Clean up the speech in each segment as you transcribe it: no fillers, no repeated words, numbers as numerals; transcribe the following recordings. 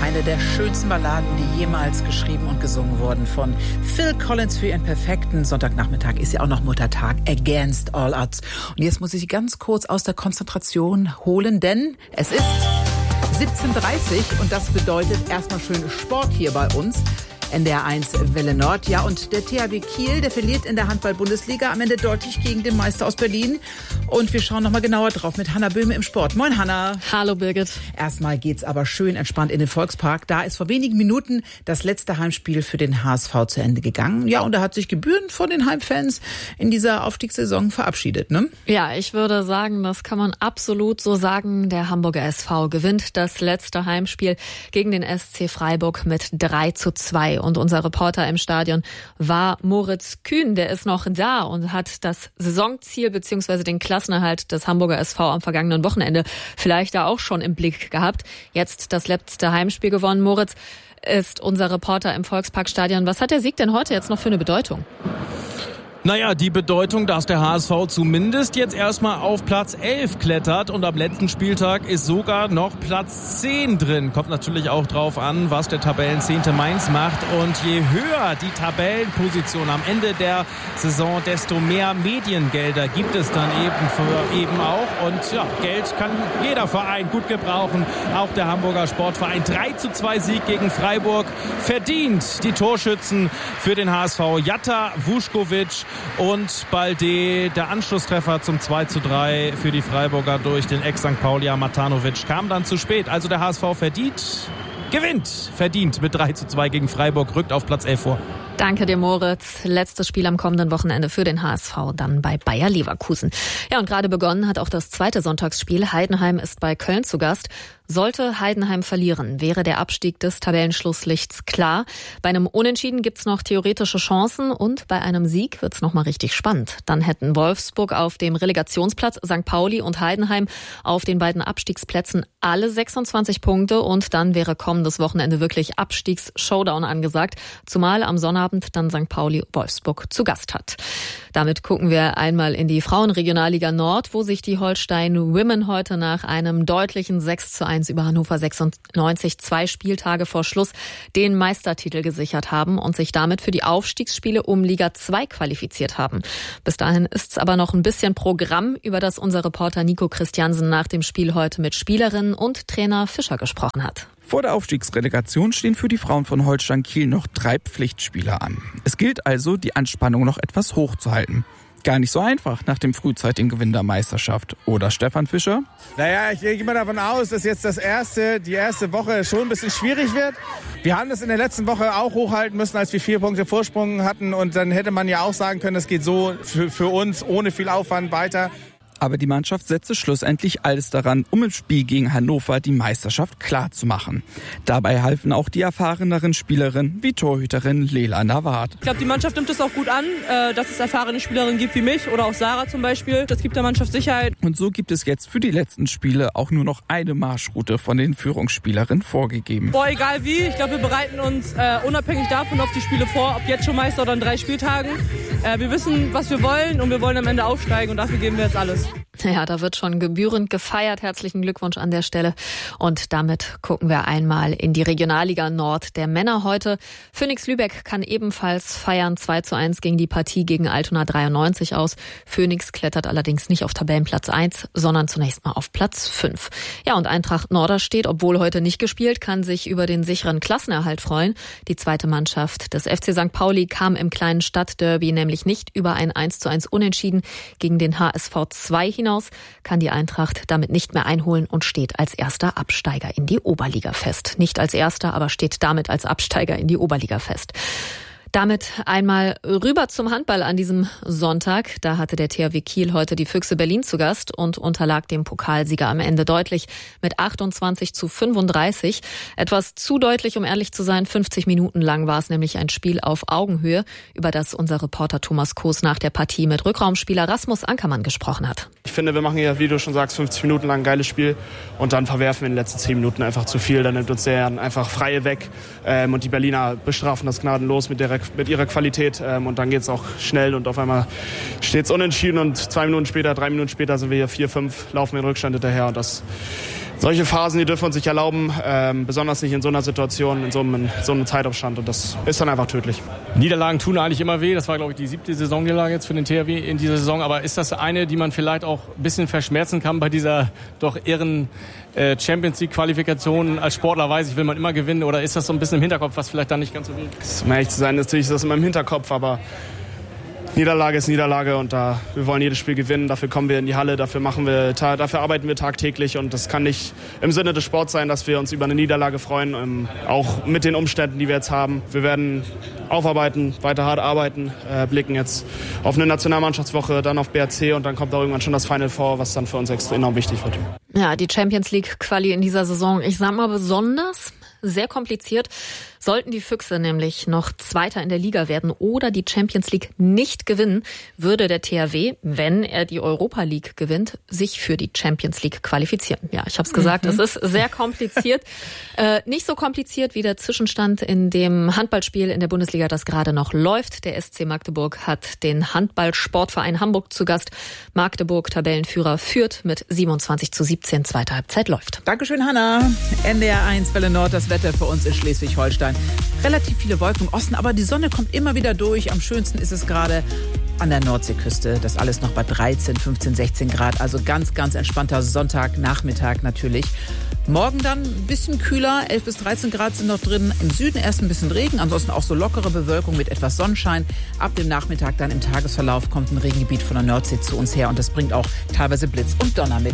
Eine der schönsten Balladen, die jemals geschrieben und gesungen wurden von Phil Collins für ihren perfekten Sonntagnachmittag. Ist ja auch noch Muttertag, Against All Odds. Und jetzt muss ich Sie ganz kurz aus der Konzentration holen, denn es ist 17:30 und das bedeutet erstmal schön Sport hier bei uns. NDR 1 Welle Nord. Ja, und der THW Kiel, der verliert in der Handball-Bundesliga am Ende deutlich gegen den Meister aus Berlin. Und wir schauen nochmal genauer drauf mit Hanna Böhme im Sport. Moin, Hanna. Hallo, Birgit. Erstmal geht's aber schön entspannt in den Volkspark. Da ist vor wenigen Minuten das letzte Heimspiel für den HSV zu Ende gegangen. Ja, und er hat sich gebührend von den Heimfans in dieser Aufstiegssaison verabschiedet, ne? Ja, ich würde sagen, das kann man absolut so sagen. Der Hamburger SV gewinnt das letzte Heimspiel gegen den SC Freiburg mit 3:2. Und unser Reporter im Stadion war Moritz Kühn. Der ist noch da und hat das Saisonziel bzw. den Klassenerhalt des Hamburger SV am vergangenen Wochenende vielleicht da auch schon im Blick gehabt. Jetzt das letzte Heimspiel gewonnen. Moritz ist unser Reporter im Volksparkstadion. Was hat der Sieg denn heute jetzt noch für eine Bedeutung? Naja, die Bedeutung, dass der HSV zumindest jetzt erstmal auf Platz 11 klettert und am letzten Spieltag ist sogar noch Platz 10 drin. Kommt natürlich auch drauf an, was der Tabellenzehnte Mainz macht. Und je höher die Tabellenposition am Ende der Saison, desto mehr Mediengelder gibt es dann eben auch. Und ja, Geld kann jeder Verein gut gebrauchen. Auch der Hamburger Sportverein. 3:2 Sieg gegen Freiburg. Verdient die Torschützen für den HSV. Jatta, Vuskovic und Balde, der Anschlusstreffer zum 2:3 für die Freiburger durch den Ex-St. Paulier Matanovic kam dann zu spät. Also der HSV verdient mit 3:2 gegen Freiburg, rückt auf Platz 11 vor. Danke dir, Moritz. Letztes Spiel am kommenden Wochenende für den HSV, dann bei Bayer Leverkusen. Ja, und gerade begonnen hat auch das zweite Sonntagsspiel. Heidenheim ist bei Köln zu Gast. Sollte Heidenheim verlieren, wäre der Abstieg des Tabellenschlusslichts klar. Bei einem Unentschieden gibt's noch theoretische Chancen und bei einem Sieg wird's noch mal richtig spannend. Dann hätten Wolfsburg auf dem Relegationsplatz, St. Pauli und Heidenheim auf den beiden Abstiegsplätzen alle 26 Punkte und dann wäre kommendes Wochenende wirklich Abstiegs-Showdown angesagt, zumal am Sonnabend dann St. Pauli Wolfsburg zu Gast hat. Damit gucken wir einmal in die Frauenregionalliga Nord, wo sich die Holstein Women heute nach einem deutlichen 6:1 über Hannover 96 2 Spieltage vor Schluss den Meistertitel gesichert haben und sich damit für die Aufstiegsspiele um Liga 2 qualifiziert haben. Bis dahin ist es aber noch ein bisschen Programm, über das unser Reporter Nico Christiansen nach dem Spiel heute mit Spielerinnen und Trainer Fischer gesprochen hat. Vor der Aufstiegsrelegation stehen für die Frauen von Holstein Kiel noch 3 Pflichtspiele an. Es gilt also, die Anspannung noch etwas hochzuhalten. Gar nicht so einfach nach dem frühzeitigen Gewinn der Meisterschaft. Oder Stefan Fischer? Naja, ich gehe mal davon aus, dass jetzt die erste Woche schon ein bisschen schwierig wird. Wir haben das in der letzten Woche auch hochhalten müssen, als wir 4 Punkte Vorsprung hatten. Und dann hätte man ja auch sagen können, das geht so für uns ohne viel Aufwand weiter. Aber die Mannschaft setzte schlussendlich alles daran, um im Spiel gegen Hannover die Meisterschaft klar zu machen. Dabei halfen auch die erfahreneren Spielerinnen wie Torhüterin Lela Nawat. Ich glaube, die Mannschaft nimmt es auch gut an, dass es erfahrene Spielerinnen gibt wie mich oder auch Sarah zum Beispiel. Das gibt der Mannschaft Sicherheit. Und so gibt es jetzt für die letzten Spiele auch nur noch eine Marschroute von den Führungsspielerinnen vorgegeben. Egal wie, ich glaube, wir bereiten uns unabhängig davon auf die Spiele vor, ob jetzt schon Meister oder in 3 Spieltagen. Wir wissen, was wir wollen und wir wollen am Ende aufsteigen und dafür geben wir jetzt alles. Ja, da wird schon gebührend gefeiert. Herzlichen Glückwunsch an der Stelle. Und damit gucken wir einmal in die Regionalliga Nord der Männer heute. Phoenix Lübeck kann ebenfalls feiern. 2:1 ging die Partie gegen Altona 93 aus. Phoenix klettert allerdings nicht auf Tabellenplatz 1, sondern zunächst mal auf Platz 5. Ja, und Eintracht Norderstedt, obwohl heute nicht gespielt, kann sich über den sicheren Klassenerhalt freuen. Die zweite Mannschaft des FC St. Pauli kam im kleinen Stadtderby nämlich nicht über ein 1:1 Unentschieden gegen den HSV 2 hinaus, kann die Eintracht damit nicht mehr einholen und steht als erster Absteiger in die Oberliga fest. Nicht als erster, aber steht damit als Absteiger in die Oberliga fest. Damit einmal rüber zum Handball an diesem Sonntag. Da hatte der THW Kiel heute die Füchse Berlin zu Gast und unterlag dem Pokalsieger am Ende deutlich mit 28:35. Etwas zu deutlich, um ehrlich zu sein. 50 Minuten lang war es nämlich ein Spiel auf Augenhöhe, über das unser Reporter Thomas Koos nach der Partie mit Rückraumspieler Rasmus Ankermann gesprochen hat. Ich finde, wir machen hier, wie du schon sagst, 50 Minuten lang ein geiles Spiel und dann verwerfen wir in den letzten 10 Minuten einfach zu viel. Dann nimmt uns der einfach Freie weg und die Berliner bestrafen das gnadenlos mit ihrer Qualität und dann geht es auch schnell und auf einmal steht es unentschieden und 2 Minuten später, 3 Minuten später sind wir hier 4-5, laufen in Rückstand hinterher und das Solche Phasen, die dürfen wir uns nicht erlauben, besonders nicht in so einer Situation, in so einem Zeitabstand. Und das ist dann einfach tödlich. Niederlagen tun eigentlich immer weh. Das war, glaube ich, die 7. Saisonniederlage jetzt für den THW in dieser Saison. Aber ist das eine, die man vielleicht auch ein bisschen verschmerzen kann bei dieser doch irren Champions-League-Qualifikation? Als Sportler weiß ich, will man immer gewinnen. Oder ist das so ein bisschen im Hinterkopf, was vielleicht dann nicht ganz so weh ist? Um ehrlich zu sein, natürlich ist das immer im Hinterkopf, aber Niederlage ist Niederlage und wir wollen jedes Spiel gewinnen. Dafür kommen wir in die Halle, dafür arbeiten wir tagtäglich und das kann nicht im Sinne des Sports sein, dass wir uns über eine Niederlage freuen, auch mit den Umständen, die wir jetzt haben. Wir werden aufarbeiten, weiter hart arbeiten, blicken jetzt auf eine Nationalmannschaftswoche, dann auf BRC und dann kommt auch irgendwann schon das Final Four, was dann für uns enorm wichtig wird. Ja, die Champions League Quali in dieser Saison, ich sag mal besonders sehr kompliziert. Sollten die Füchse nämlich noch Zweiter in der Liga werden oder die Champions League nicht gewinnen, würde der THW, wenn er die Europa League gewinnt, sich für die Champions League qualifizieren. Ja, ich habe es gesagt, es ist sehr kompliziert. Nicht so kompliziert wie der Zwischenstand in dem Handballspiel in der Bundesliga, das gerade noch läuft. Der SC Magdeburg hat den Handball-Sportverein Hamburg zu Gast. Magdeburg, Tabellenführer, führt mit 27:17. Zweite Halbzeit läuft. Dankeschön, Hanna. NDR 1 Welle Nord, das Wetter für uns in Schleswig-Holstein. Relativ viele Wolken im Osten, aber die Sonne kommt immer wieder durch. Am schönsten ist es gerade an der Nordseeküste. Das alles noch bei 13, 15, 16 Grad. Also ganz, ganz entspannter Sonntagnachmittag natürlich. Morgen dann ein bisschen kühler, 11 bis 13 Grad sind noch drin. Im Süden erst ein bisschen Regen, ansonsten auch so lockere Bewölkung mit etwas Sonnenschein. Ab dem Nachmittag dann im Tagesverlauf kommt ein Regengebiet von der Nordsee zu uns her und das bringt auch teilweise Blitz und Donner mit.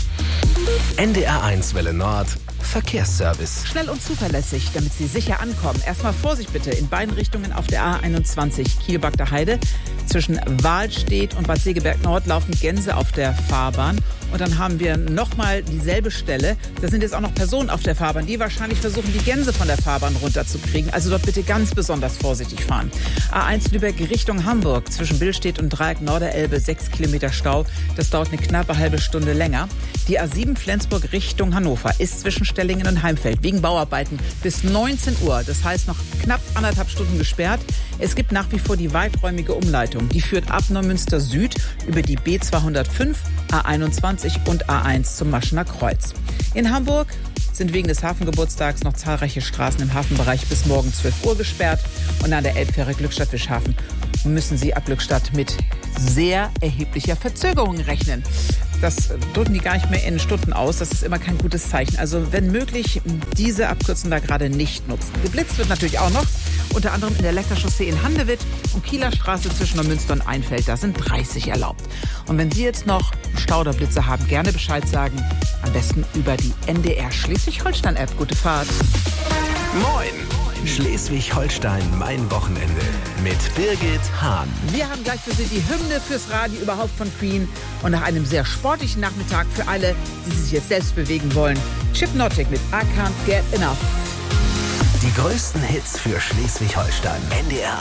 NDR 1 Welle Nord. Verkehrsservice. Schnell und zuverlässig, damit Sie sicher ankommen. Erstmal Vorsicht bitte in beiden Richtungen auf der A21 Kiel-Bagder Heide. Zwischen Wahlstedt und Bad Segeberg Nord laufen Gänse auf der Fahrbahn. Und dann haben wir nochmal dieselbe Stelle. Da sind jetzt auch noch Personen auf der Fahrbahn, die wahrscheinlich versuchen, die Gänse von der Fahrbahn runterzukriegen. Also dort bitte ganz besonders vorsichtig fahren. A1 Lübeck Richtung Hamburg. Zwischen Billstedt und Dreieck Norderelbe 6 Kilometer Stau. Das dauert eine knappe halbe Stunde länger. Die A7 Flensburg Richtung Hannover ist zwischen Stellingen und Heimfeld wegen Bauarbeiten bis 19 Uhr. Das heißt noch knapp 1,5 Stunden gesperrt. Es gibt nach wie vor die weiträumige Umleitung. Die führt ab Neumünster Süd über die B205, A21 und A1 zum Maschener Kreuz. In Hamburg sind wegen des Hafengeburtstags noch zahlreiche Straßen im Hafenbereich bis morgen 12 Uhr gesperrt. Und an der Elbfähre Glückstadt-Wischhafen müssen Sie ab Glückstadt mit sehr erheblicher Verzögerung rechnen. Das drücken die gar nicht mehr in Stunden aus. Das ist immer kein gutes Zeichen. Also wenn möglich, diese Abkürzung da gerade nicht nutzen. Geblitzt wird natürlich auch noch. Unter anderem in der Leckerchaussee in Handewitt und Kieler Straße zwischen Neumünster und Einfeld. Da sind 30 erlaubt. Und wenn Sie jetzt noch Stauderblitze haben, gerne Bescheid sagen. Am besten über die NDR Schleswig-Holstein-App. Gute Fahrt. Moin! Schleswig-Holstein, mein Wochenende mit Birgit Hahn. Wir haben gleich für Sie die Hymne fürs Radio überhaupt von Queen. Und nach einem sehr sportlichen Nachmittag für alle, die sich jetzt selbst bewegen wollen, Chip Nottic mit I Can't Get Enough. Die größten Hits für Schleswig-Holstein. NDR